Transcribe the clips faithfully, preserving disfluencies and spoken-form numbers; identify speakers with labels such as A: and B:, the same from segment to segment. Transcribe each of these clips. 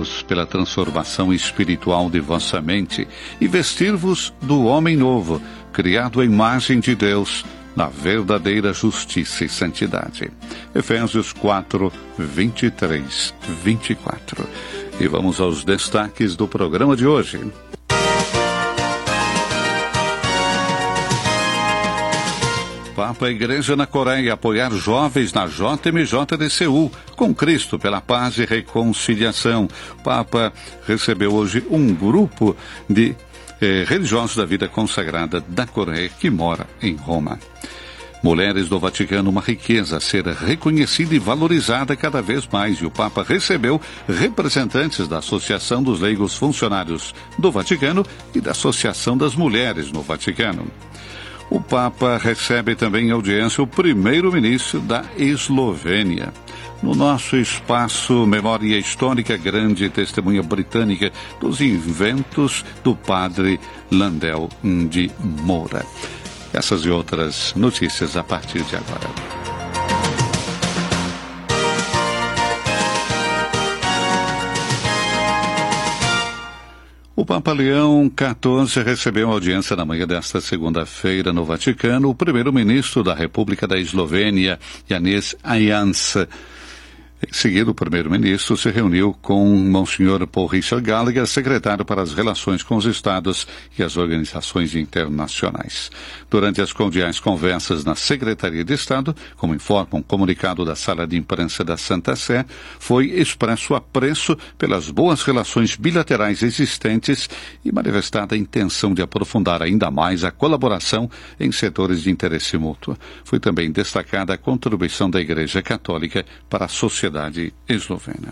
A: Deus pela transformação espiritual de vossa mente e vestir-vos do homem novo, criado à imagem de Deus, na verdadeira justiça e santidade. Efésios quatro, vinte e três, vinte e quatro. E vamos aos destaques do programa de hoje. Papa Igreja na Coreia apoiar jovens na J M J de Seul, com Cristo pela paz e reconciliação. O Papa recebeu hoje um grupo de eh, religiosos da vida consagrada da Coreia que mora em Roma. Mulheres do Vaticano, uma riqueza a ser reconhecida e valorizada cada vez mais. E o Papa recebeu representantes da Associação dos Leigos Funcionários do Vaticano e da Associação das Mulheres no Vaticano. O Papa recebe também em audiência o primeiro-ministro da Eslovênia. No nosso espaço Memória Histórica, grande testemunha britânica dos inventos do padre Landel de Moura. Essas e outras notícias a partir de agora. O Papa Leão quatorze recebeu audiência na manhã desta segunda-feira no Vaticano o primeiro-ministro da República da Eslovênia, Janez Janša. Em seguida, o primeiro-ministro se reuniu com Monsenhor Paul Richard Gallagher, secretário para as relações com os Estados e as organizações internacionais. Durante as cordiais conversas na Secretaria de Estado, como informa um comunicado da Sala de Imprensa da Santa Sé, foi expresso apreço pelas boas relações bilaterais existentes e manifestada a intenção de aprofundar ainda mais a colaboração em setores de interesse mútuo. Foi também destacada a contribuição da Igreja Católica para a sociedade eslovena.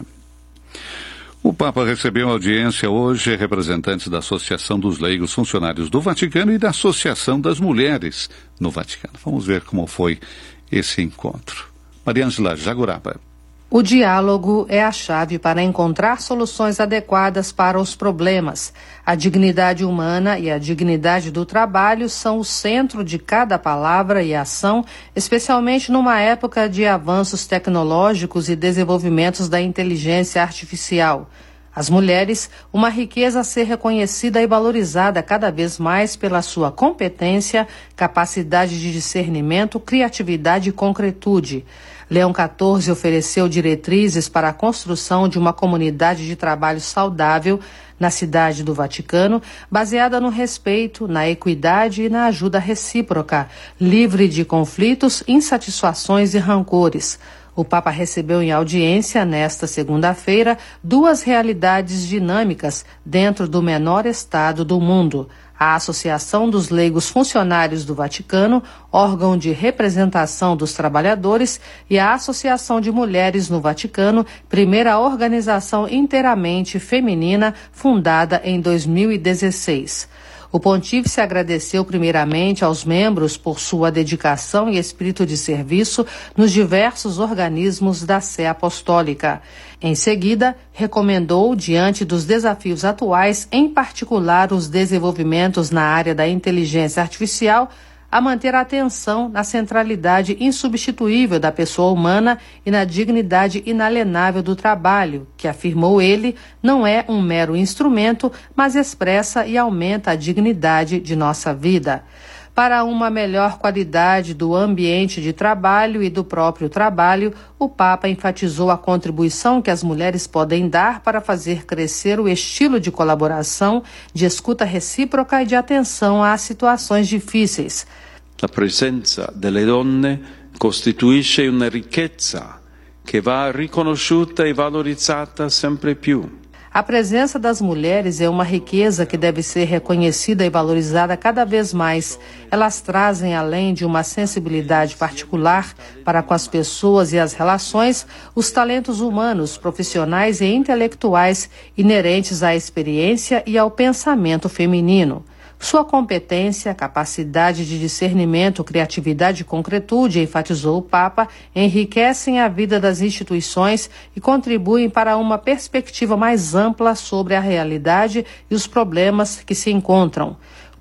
A: O Papa recebeu audiência hoje representantes da Associação dos Leigos Funcionários do Vaticano e da Associação das Mulheres no Vaticano. Vamos ver como foi esse encontro. Mariângela Jaguraba.
B: O diálogo é a chave para encontrar soluções adequadas para os problemas. A dignidade humana e a dignidade do trabalho são o centro de cada palavra e ação, especialmente numa época de avanços tecnológicos e desenvolvimentos da inteligência artificial. As mulheres, uma riqueza a ser reconhecida e valorizada cada vez mais pela sua competência, capacidade de discernimento, criatividade e concretude. Leão quatorze ofereceu diretrizes para a construção de uma comunidade de trabalho saudável na cidade do Vaticano, baseada no respeito, na equidade e na ajuda recíproca, livre de conflitos, insatisfações e rancores. O Papa recebeu em audiência, nesta segunda-feira, duas realidades dinâmicas dentro do menor Estado do mundo. A Associação dos Leigos Funcionários do Vaticano, órgão de representação dos trabalhadores, e a Associação de Mulheres no Vaticano, primeira organização inteiramente feminina, fundada em dois mil e dezesseis. O pontífice agradeceu primeiramente aos membros por sua dedicação e espírito de serviço nos diversos organismos da Sé Apostólica. Em seguida, recomendou, diante dos desafios atuais, em particular os desenvolvimentos na área da inteligência artificial, a manter a atenção na centralidade insubstituível da pessoa humana e na dignidade inalienável do trabalho, que, afirmou ele, não é um mero instrumento, mas expressa e aumenta a dignidade de nossa vida. Para uma melhor qualidade do ambiente de trabalho e do próprio trabalho, o Papa enfatizou a contribuição que as mulheres podem dar para fazer crescer o estilo de colaboração, de escuta recíproca e de atenção às situações difíceis.
C: La presenza delle donne costituisce una ricchezza che va riconosciuta e valorizzata sempre più.
B: A presença das mulheres é uma riqueza que deve ser reconhecida e valorizada cada vez mais. Elas trazem, além de uma sensibilidade particular para com as pessoas e as relações, os talentos humanos, profissionais e intelectuais inerentes à experiência e ao pensamento feminino. Sua competência, capacidade de discernimento, criatividade e concretude, enfatizou o Papa, enriquecem a vida das instituições e contribuem para uma perspectiva mais ampla sobre a realidade e os problemas que se encontram.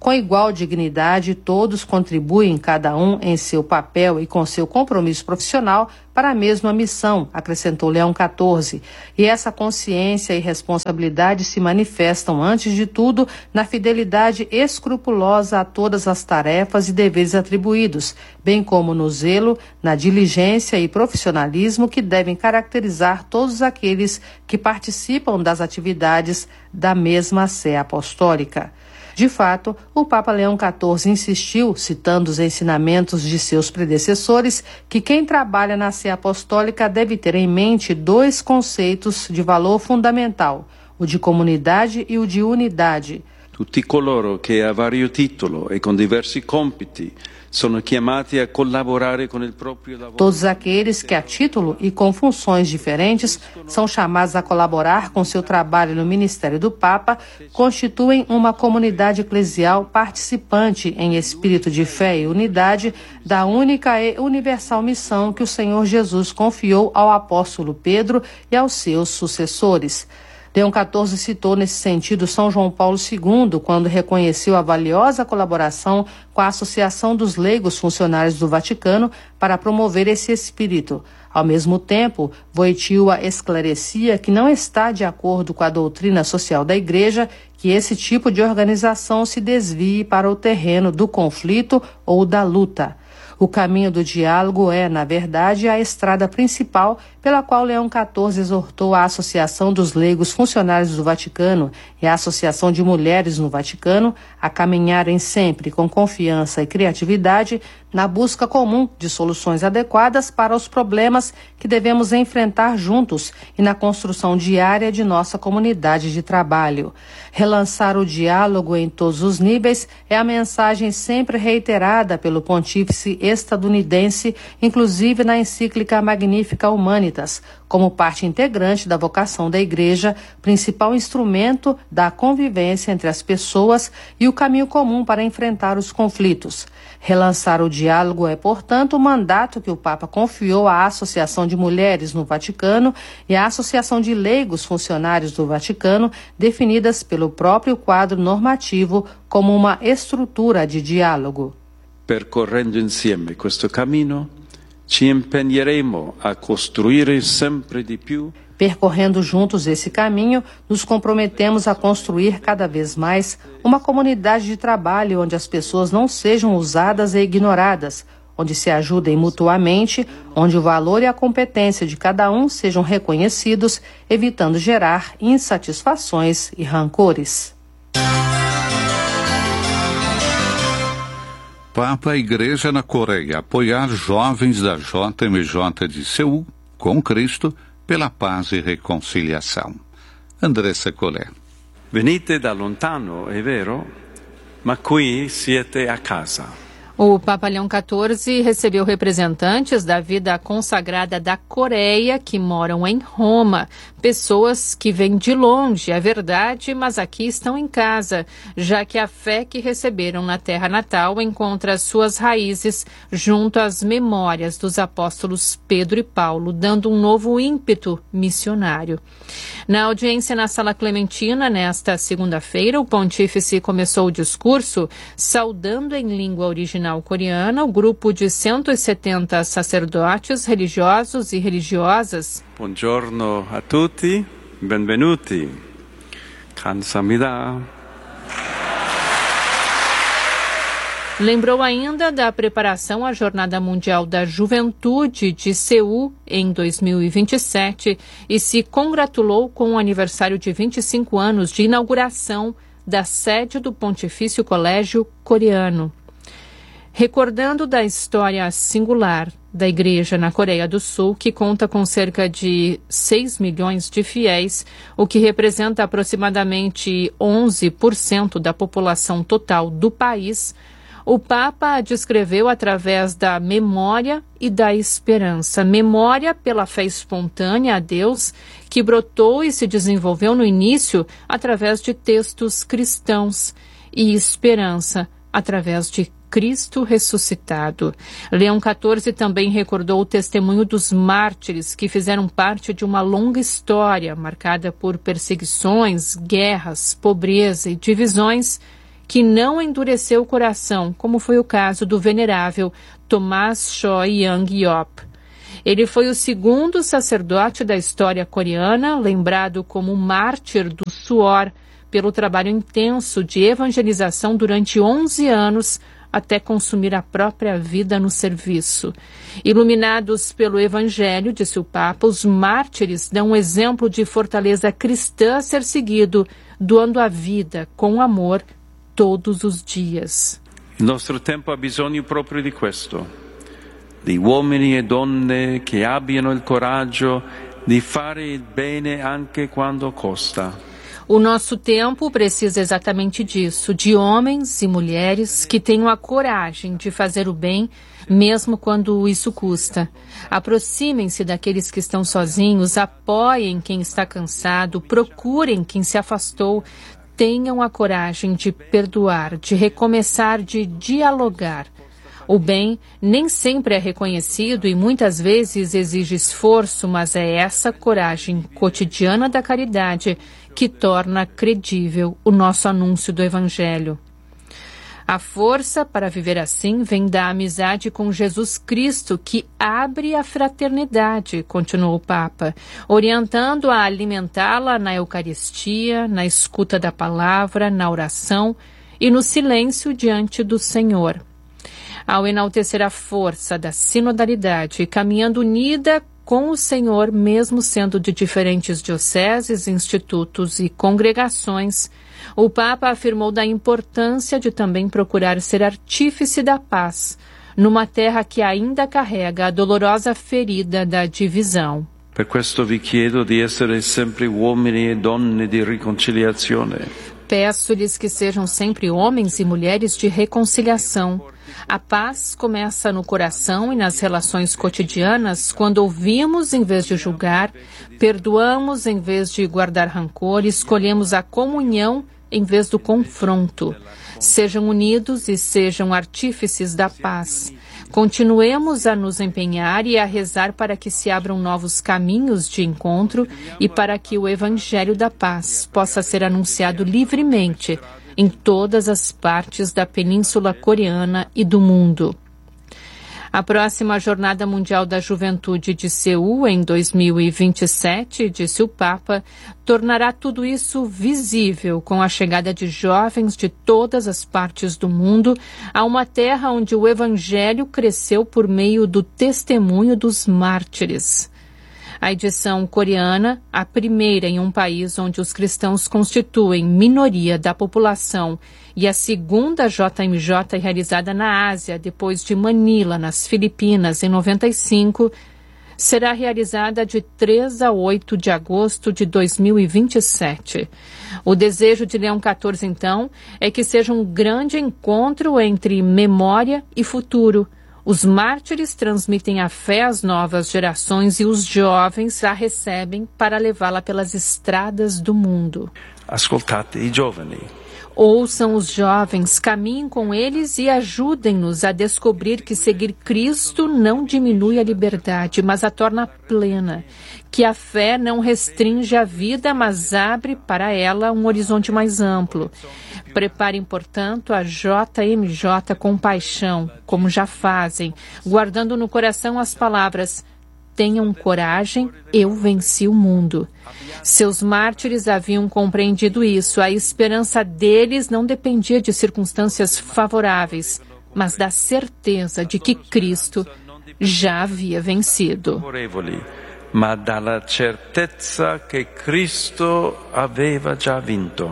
B: Com igual dignidade, todos contribuem, cada um em seu papel e com seu compromisso profissional, para a mesma missão, acrescentou Leão quatorze. E essa consciência e responsabilidade se manifestam, antes de tudo, na fidelidade escrupulosa a todas as tarefas e deveres atribuídos, bem como no zelo, na diligência e profissionalismo que devem caracterizar todos aqueles que participam das atividades da mesma Sé Apostólica. De fato, o Papa Leão quatorze insistiu, citando os ensinamentos de seus predecessores, que quem trabalha na Sé Apostólica deve ter em mente dois conceitos de valor fundamental, o de comunidade e o de unidade.
C: Tutti coloro che a vario titolo e con diversi compiti sono chiamati a collaborare con il proprio lavoro.
B: Todos aqueles que a título e com funções diferentes são chamados a colaborar com seu trabalho no ministério do Papa constituem uma comunidade eclesial participante em espírito de fé e unidade da única e universal missão que o Senhor Jesus confiou ao apóstolo Pedro e aos seus sucessores. Leão quatorze citou nesse sentido São João Paulo segundo, quando reconheceu a valiosa colaboração com a Associação dos Leigos Funcionários do Vaticano para promover esse espírito. Ao mesmo tempo, Wojtyła esclarecia que não está de acordo com a doutrina social da Igreja que esse tipo de organização se desvie para o terreno do conflito ou da luta. O caminho do diálogo é, na verdade, a estrada principal pela qual Leão quatorze exortou a Associação dos Leigos Funcionários do Vaticano e a Associação de Mulheres no Vaticano a caminharem sempre com confiança e criatividade na busca comum de soluções adequadas para os problemas que devemos enfrentar juntos e na construção diária de nossa comunidade de trabalho. Relançar o diálogo em todos os níveis é a mensagem sempre reiterada pelo pontífice estadunidense, inclusive na encíclica Magnificat Humanitas, como parte integrante da vocação da Igreja, principal instrumento da convivência entre as pessoas e o caminho comum para enfrentar os conflitos. Relançar o diálogo é, portanto, o mandato que o Papa confiou à Associação de Mulheres no Vaticano e à Associação de Leigos Funcionários do Vaticano, definidas pelo próprio quadro normativo como uma estrutura de diálogo.
C: Percorrendo insieme questo cammino, ci impegneremo a costruire sempre di più.
B: Percorrendo juntos esse caminho, nos comprometemos a construir cada vez mais uma comunidade de trabalho onde as pessoas não sejam usadas e ignoradas, onde se ajudem mutuamente, onde o valor e a competência de cada um sejam reconhecidos, evitando gerar insatisfações e rancores.
A: Papa Igreja na Coreia apoiar jovens da J M J de Seul com Cristo pela paz e reconciliação. Andressa Collet.
C: Venite da lontano, è vero, ma qui siete a casa.
D: O Papa Leão quatorze recebeu representantes da vida consagrada da Coreia que moram em Roma. Pessoas que vêm de longe, é verdade, mas aqui estão em casa, já que a fé que receberam na terra natal encontra suas raízes junto às memórias dos apóstolos Pedro e Paulo, dando um novo ímpeto missionário. Na audiência na Sala Clementina, nesta segunda-feira, o pontífice começou o discurso saudando em língua original coreana o grupo de cento e setenta sacerdotes religiosos e religiosas.
C: Buongiorno a tutti, benvenuti. 감사합니다.
D: Lembrou ainda da preparação à Jornada Mundial da Juventude de Seul em dois mil e vinte e sete e se congratulou com o aniversário de vinte e cinco anos de inauguração da sede do Pontifício Colégio Coreano. Recordando da história singular da Igreja na Coreia do Sul, que conta com cerca de seis milhões de fiéis, o que representa aproximadamente onze por cento da população total do país, o Papa a descreveu através da memória e da esperança. Memória pela fé espontânea a Deus, que brotou e se desenvolveu no início através de textos cristãos, e esperança através de Cristo ressuscitado. Leão quatorze também recordou o testemunho dos mártires que fizeram parte de uma longa história marcada por perseguições, guerras, pobreza e divisões que não endureceu o coração, como foi o caso do venerável Tomás Choi Yang-yop. Ele foi o segundo sacerdote da história coreana, lembrado como mártir do suor, pelo trabalho intenso de evangelização durante onze anos, até consumir a própria vida no serviço. Iluminados pelo Evangelho, disse o Papa, os mártires dão um exemplo de fortaleza cristã a ser seguido, doando a vida com amor todos os dias.
C: Il nostro tempo ha bisogno proprio di questo, di uomini e donne che abbiano il coraggio di fare il bene anche quando costa.
D: O nosso tempo precisa exatamente disso, de homens e mulheres que tenham a coragem de fazer o bem, mesmo quando isso custa. Aproximem-se daqueles que estão sozinhos, apoiem quem está cansado, procurem quem se afastou, tenham a coragem de perdoar, de recomeçar, de dialogar. O bem nem sempre é reconhecido e muitas vezes exige esforço, mas é essa coragem cotidiana da caridade que torna credível o nosso anúncio do Evangelho. A força para viver assim vem da amizade com Jesus Cristo, que abre a fraternidade, continuou o Papa, orientando a alimentá-la na Eucaristia, na escuta da palavra, na oração e no silêncio diante do Senhor. Ao enaltecer a força da sinodalidade, caminhando unida com o Senhor, mesmo sendo de diferentes dioceses, institutos e congregações, o Papa afirmou da importância de também procurar ser artífice da paz, numa terra que ainda carrega a dolorosa ferida da divisão.
C: Per questo vi chiedo di essere sempre uomini e donne di riconciliazione.
D: Peço-lhes que sejam sempre homens e mulheres de reconciliação. A paz começa no coração e nas relações cotidianas, quando ouvimos em vez de julgar, perdoamos em vez de guardar rancor, escolhemos a comunhão em vez do confronto. Sejam unidos e sejam artífices da paz. Continuemos a nos empenhar e a rezar para que se abram novos caminhos de encontro e para que o Evangelho da Paz possa ser anunciado livremente em todas as partes da Península Coreana e do mundo. A próxima Jornada Mundial da Juventude de Seul, em dois mil e vinte e sete, disse o Papa, tornará tudo isso visível com a chegada de jovens de todas as partes do mundo a uma terra onde o Evangelho cresceu por meio do testemunho dos mártires. A edição coreana, a primeira em um país onde os cristãos constituem minoria da população, e a segunda J M J realizada na Ásia, depois de Manila, nas Filipinas, em noventa e cinco, será realizada de três a oito de agosto de dois mil e vinte e sete. O desejo de Leão quatorze, então, é que seja um grande encontro entre memória e futuro. Os mártires transmitem a fé às novas gerações e os jovens a recebem para levá-la pelas estradas do mundo.
C: Ascoltate i giovani.
D: Ouçam os jovens, caminhem com eles e ajudem-nos a descobrir que seguir Cristo não diminui a liberdade, mas a torna plena. Que a fé não restringe a vida, mas abre para ela um horizonte mais amplo. Preparem, portanto, a J M J com paixão, como já fazem, guardando no coração as palavras: tenham coragem, eu venci o mundo. Seus mártires haviam compreendido isso. A esperança deles não dependia de circunstâncias favoráveis, mas da certeza de que Cristo já havia vencido.
C: Ma dalla certezza che Cristo aveva già vinto.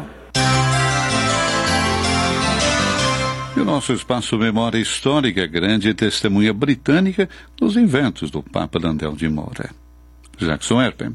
A: E o nosso espaço Memória Histórica, grande testemunha britânica dos inventos do Papa Landel de Moura. Jackson Erpen.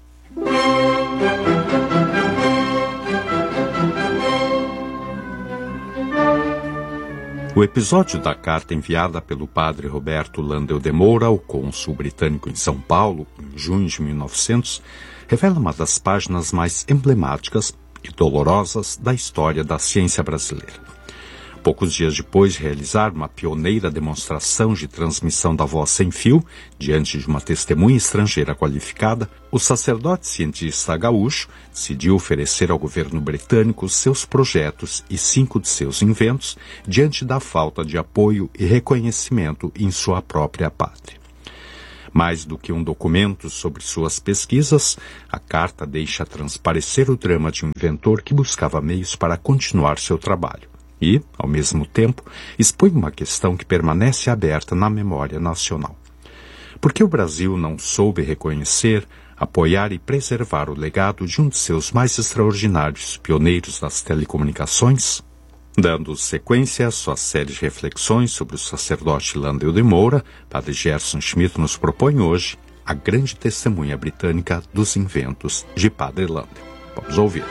E: O episódio da carta enviada pelo padre Roberto Landel de Moura ao cônsul britânico em São Paulo, em junho de mil e novecentos, revela uma das páginas mais emblemáticas e dolorosas da história da ciência brasileira. Poucos dias depois de realizar uma pioneira demonstração de transmissão da voz sem fio, diante de uma testemunha estrangeira qualificada, o sacerdote cientista gaúcho decidiu oferecer ao governo britânico seus projetos e cinco de seus inventos diante da falta de apoio e reconhecimento em sua própria pátria. Mais do que um documento sobre suas pesquisas, a carta deixa transparecer o drama de um inventor que buscava meios para continuar seu trabalho. E, ao mesmo tempo, expõe uma questão que permanece aberta na memória nacional. Por que o Brasil não soube reconhecer, apoiar e preservar o legado de um de seus mais extraordinários pioneiros das telecomunicações? Dando sequência à sua série de reflexões sobre o sacerdote Landel de Moura, Padre Gerson Schmidt nos propõe hoje a grande testemunha britânica dos inventos de Padre Landel. Vamos ouvir.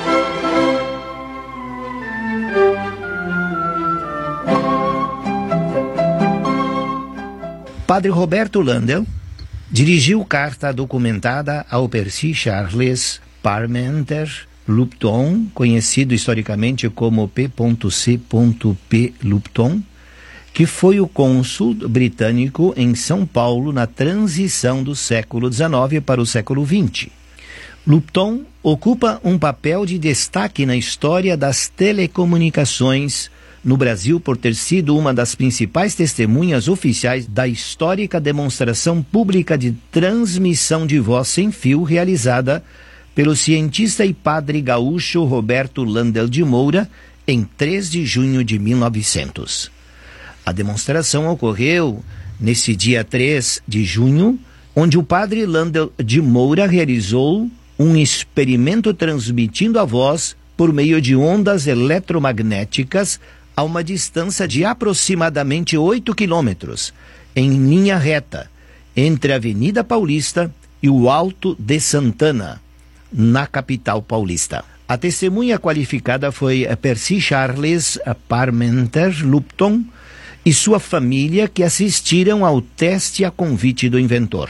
F: Padre Roberto Landel dirigiu carta documentada ao Percy Charles Parmenter Lupton, conhecido historicamente como P C P Lupton, que foi o cônsul britânico em São Paulo na transição do século dezenove para o século vinte. Lupton ocupa um papel de destaque na história das telecomunicações no Brasil por ter sido uma das principais testemunhas oficiais da histórica demonstração pública de transmissão de voz sem fio realizada pelo cientista e padre gaúcho Roberto Landel de Moura em três de junho de mil e novecentos. A demonstração ocorreu nesse dia três de junho, onde o padre Landel de Moura realizou um experimento transmitindo a voz por meio de ondas eletromagnéticas a uma distância de aproximadamente oito quilômetros, em linha reta, entre a Avenida Paulista e o Alto de Santana, na capital paulista. A testemunha qualificada foi Percy Charles Parmenter Lupton e sua família, que assistiram ao teste a convite do inventor.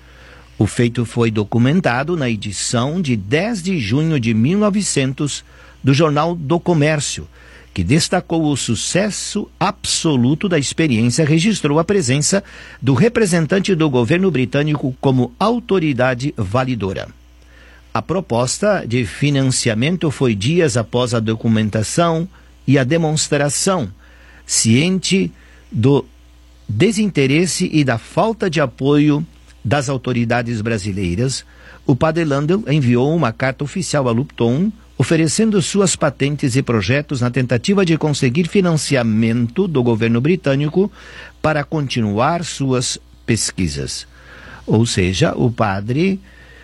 F: O feito foi documentado na edição de dez de junho de mil e novecentos do Jornal do Comércio, que destacou o sucesso absoluto da experiência e registrou a presença do representante do governo britânico como autoridade validora. A proposta de financiamento foi dias após a documentação e a demonstração, ciente do desinteresse e da falta de apoio das autoridades brasileiras. O padre Landel enviou uma carta oficial a Lupton, oferecendo suas patentes e projetos na tentativa de conseguir financiamento do governo britânico para continuar suas pesquisas. Ou seja, o padre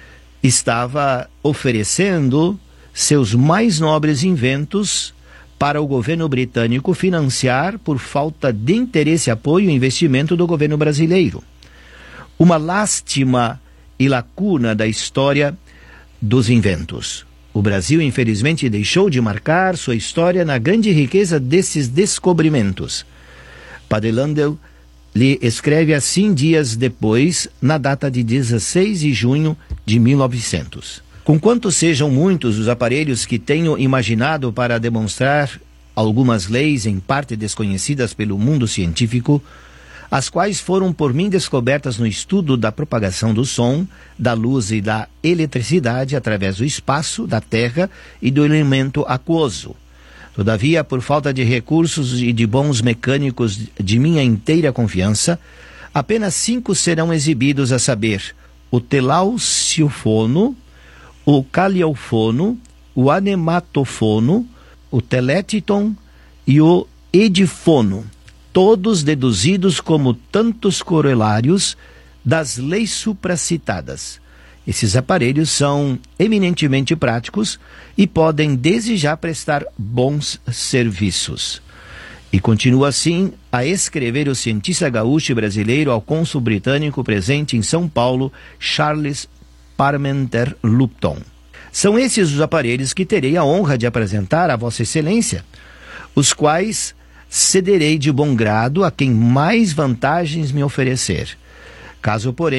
F: estava oferecendo seus mais nobres inventos para o governo britânico financiar por falta de interesse, apoio e investimento do governo brasileiro. Uma lástima e lacuna da história dos inventos. O Brasil, infelizmente, deixou de marcar sua história na grande riqueza desses descobrimentos. Padre Landel lhe escreve assim dias depois, na data de dezesseis de junho de mil e novecentos. Conquanto sejam muitos os aparelhos que tenho imaginado para demonstrar algumas leis em parte desconhecidas pelo mundo científico, as quais foram por mim descobertas no estudo da propagação do som, da luz e da eletricidade através do espaço, da terra e do elemento aquoso. Todavia, por falta de recursos e de bons mecânicos de minha inteira confiança, apenas cinco serão exibidos, a saber, o telauciofono, o caliofono, o anematofono, o telétiton e o edifono, todos deduzidos como tantos corolários das leis supracitadas. Esses aparelhos são eminentemente práticos e podem desde já prestar bons serviços. E continua assim a escrever o cientista gaúcho brasileiro ao cônsul britânico presente em São Paulo, Charles Parmenter Lupton. São esses os aparelhos que terei a honra de apresentar a Vossa Excelência, os quais cederei de bom grado a quem mais vantagens me oferecer. Caso, porém,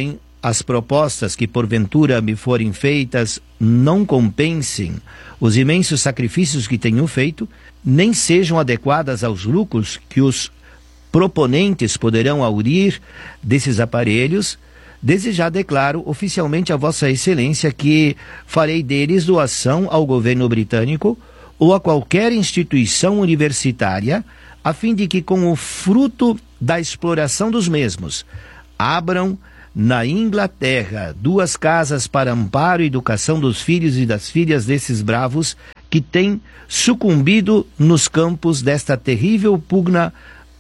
F: as propostas que porventura me forem feitas não compensem os imensos sacrifícios que tenho feito, nem sejam adequadas aos lucros que os proponentes poderão aurir desses aparelhos, desde já declaro oficialmente a Vossa Excelência que farei deles doação ao governo britânico ou a qualquer instituição universitária, a fim de que, com o fruto da exploração dos mesmos, abram na Inglaterra duas casas para amparo e educação dos filhos e das filhas desses bravos que têm sucumbido nos campos desta terrível pugna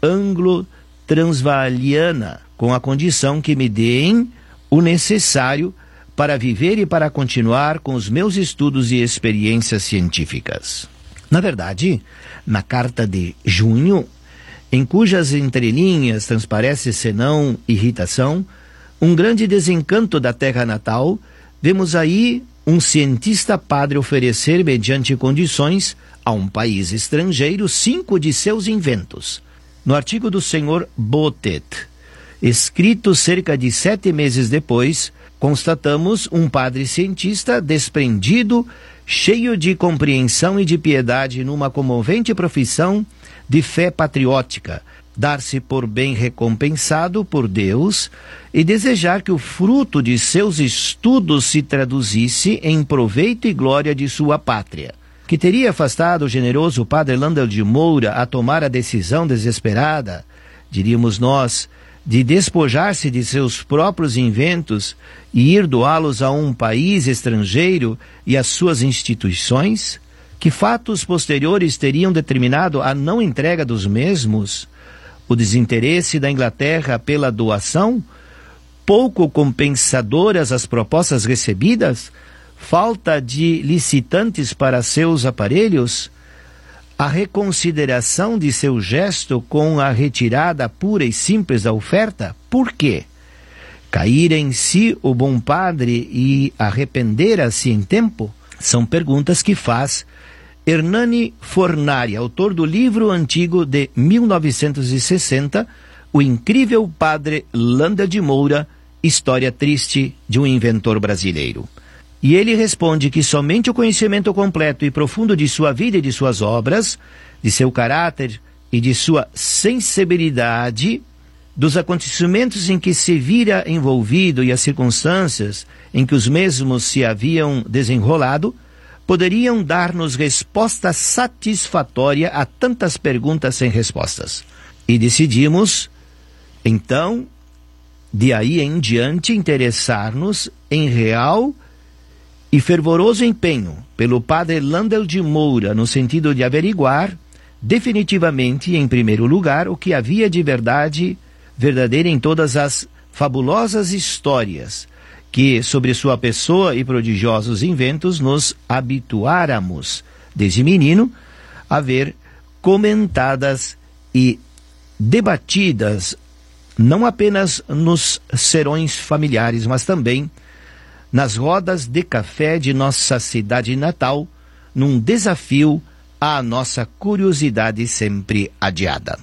F: anglo-transvaaliana, com a condição que me deem o necessário para viver e para continuar com os meus estudos e experiências científicas. Na verdade, na carta de junho, em cujas entrelinhas transparece, senão irritação, um grande desencanto da terra natal, vemos aí um cientista padre oferecer, mediante condições, a um país estrangeiro cinco de seus inventos. No artigo do senhor Botet, escrito cerca de sete meses depois, constatamos um padre cientista desprendido, cheio de compreensão e de piedade numa comovente profissão de fé patriótica, dar-se por bem recompensado por Deus e desejar que o fruto de seus estudos se traduzisse em proveito e glória de sua pátria. Que teria afastado o generoso padre Landel de Moura a tomar a decisão desesperada, diríamos nós, de despojar-se de seus próprios inventos e ir doá-los a um país estrangeiro e às suas instituições? Que fatos posteriores teriam determinado a não entrega dos mesmos? O desinteresse da Inglaterra pela doação? Pouco compensadoras as propostas recebidas? Falta de licitantes para seus aparelhos? A reconsideração de seu gesto com a retirada pura e simples da oferta? Por quê? Cair em si o bom padre e arrepender-se em tempo? São perguntas que faz Hernani Fornari, autor do livro antigo de mil novecentos e sessenta, O Incrível Padre Landel de Moura, História Triste de um Inventor Brasileiro. E ele responde que somente o conhecimento completo e profundo de sua vida e de suas obras, de seu caráter e de sua sensibilidade, dos acontecimentos em que se vira envolvido e as circunstâncias em que os mesmos se haviam desenrolado, poderiam dar-nos resposta satisfatória a tantas perguntas sem respostas. E decidimos, então, de aí em diante, interessar-nos em real e fervoroso empenho pelo padre Landel de Moura, no sentido de averiguar definitivamente, em primeiro lugar, o que havia de verdade, verdadeira em todas as fabulosas histórias que, sobre sua pessoa e prodigiosos inventos, nos habituáramos, desde menino, a ver comentadas e debatidas, não apenas nos serões familiares, mas também nas rodas de café de nossa cidade natal, num desafio à nossa curiosidade sempre adiada.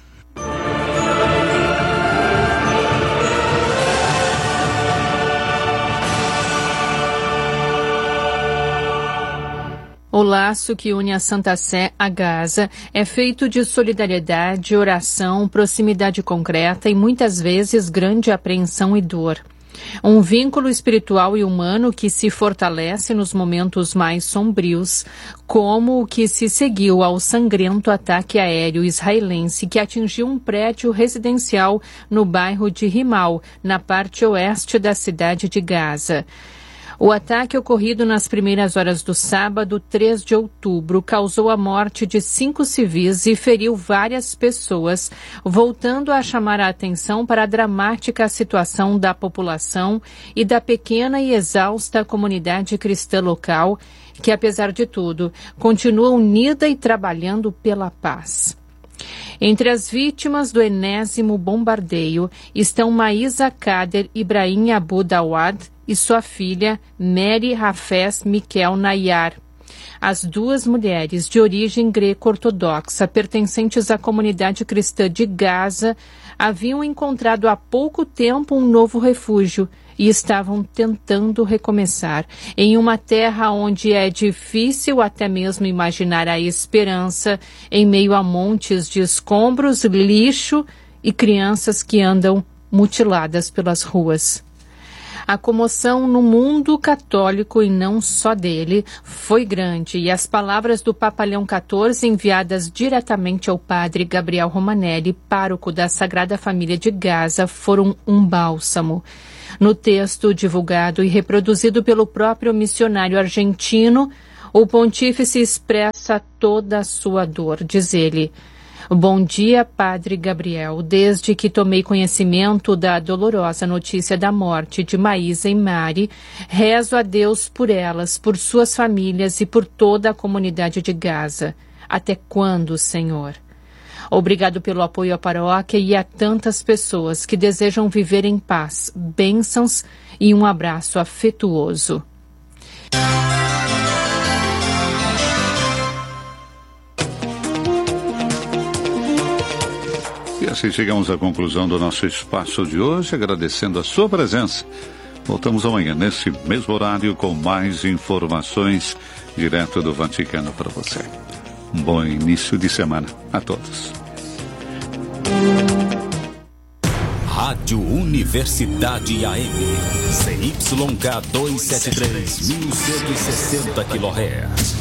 D: O laço que une a Santa Sé a Gaza é feito de solidariedade, oração, proximidade concreta e muitas vezes grande apreensão e dor. Um vínculo espiritual e humano que se fortalece nos momentos mais sombrios, como o que se seguiu ao sangrento ataque aéreo israelense que atingiu um prédio residencial no bairro de Rimal, na parte oeste da cidade de Gaza. O ataque ocorrido nas primeiras horas do sábado, três de outubro, causou a morte de cinco civis e feriu várias pessoas, voltando a chamar a atenção para a dramática situação da população e da pequena e exausta comunidade cristã local, que, apesar de tudo, continua unida e trabalhando pela paz. Entre as vítimas do enésimo bombardeio estão Maísa Kader Ibrahim Abu Dawad e sua filha Mary Hafez Mikel Nayar. As duas mulheres de origem greco-ortodoxa, pertencentes à comunidade cristã de Gaza, haviam encontrado há pouco tempo um novo refúgio e estavam tentando recomeçar em uma terra onde é difícil até mesmo imaginar a esperança em meio a montes de escombros, lixo e crianças que andam mutiladas pelas ruas. A comoção no mundo católico, e não só dele, foi grande, e as palavras do Papa Leão quatorze, enviadas diretamente ao padre Gabriel Romanelli, pároco da Sagrada Família de Gaza, foram um bálsamo. No texto divulgado e reproduzido pelo próprio missionário argentino, o pontífice expressa toda a sua dor, diz ele: "Bom dia, Padre Gabriel. Desde que tomei conhecimento da dolorosa notícia da morte de Maísa e Mari, rezo a Deus por elas, por suas famílias e por toda a comunidade de Gaza. Até quando, Senhor? Obrigado pelo apoio à paróquia e a tantas pessoas que desejam viver em paz, bênçãos e um abraço afetuoso."
A: E assim chegamos à conclusão do nosso espaço de hoje, agradecendo a sua presença. Voltamos amanhã, nesse mesmo horário, com mais informações direto do Vaticano para você. Um bom início de semana a todos.
G: Rádio Universidade A M, C Y K duzentos e setenta e três, mil cento e sessenta quilohertz.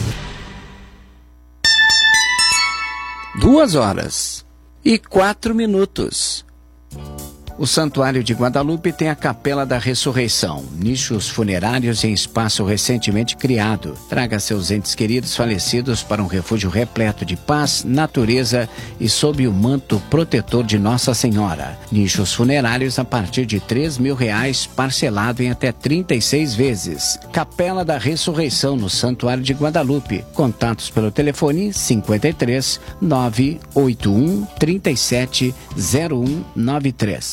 H: Duas horas e quatro minutos. O Santuário de Guadalupe tem a Capela da Ressurreição, nichos funerários em espaço recentemente criado. Traga seus entes queridos falecidos para um refúgio repleto de paz, natureza e sob o manto protetor de Nossa Senhora. Nichos funerários a partir de três mil reais, parcelado em até trinta e seis vezes. Capela da Ressurreição no Santuário de Guadalupe. Contatos pelo telefone cinquenta e três, nove oito um, trinta e sete, zero um nove três.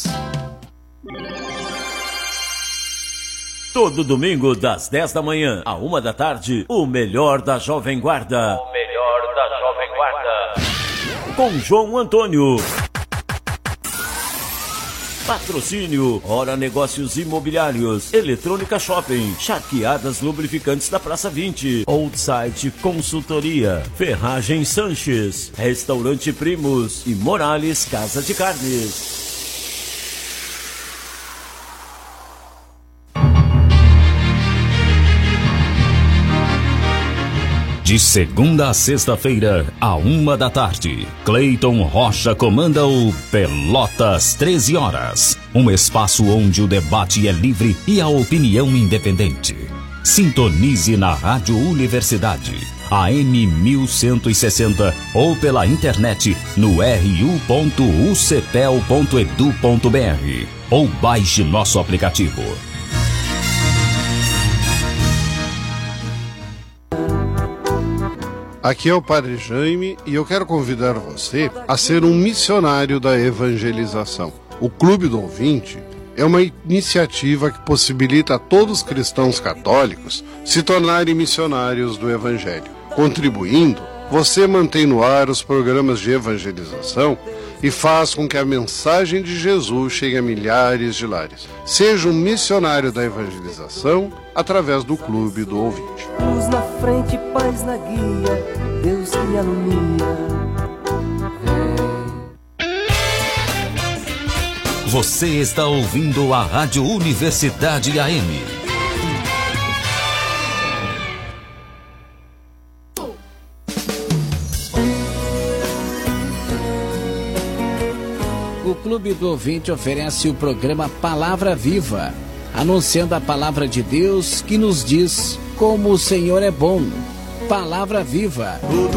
I: Todo domingo, das dez da manhã à uma da tarde, o melhor da Jovem Guarda. O melhor da Jovem Guarda. Com João Antônio. Patrocínio: Hora Negócios Imobiliários, Eletrônica Shopping, Charqueadas Lubrificantes da Praça vinte, Old Site Consultoria, Ferragem Sanches, Restaurante Primos e Morales Casa de Carnes.
G: De segunda a sexta-feira, à uma da tarde, Cleiton Rocha comanda o Pelotas treze horas. Um espaço onde o debate é livre e a opinião independente. Sintonize na Rádio Universidade, A M mil cento e sessenta, ou pela internet no r u ponto u c p e l ponto e d u ponto b r, ou baixe nosso aplicativo.
J: Aqui é o Padre Jaime e eu quero convidar você a ser um missionário da evangelização. O Clube do Ouvinte é uma iniciativa que possibilita a todos os cristãos católicos se tornarem missionários do Evangelho. Contribuindo, você mantém no ar os programas de evangelização e faz com que a mensagem de Jesus chegue a milhares de lares. Seja um missionário da evangelização através do Clube do Ouvinte.
K: Luz na frente, paz na guia, Deus que me alumia.
G: Você está ouvindo a Rádio Universidade A M.
H: O Clube do Ouvinte oferece o programa Palavra Viva, anunciando a palavra de Deus que nos diz como o Senhor é bom. Palavra Viva.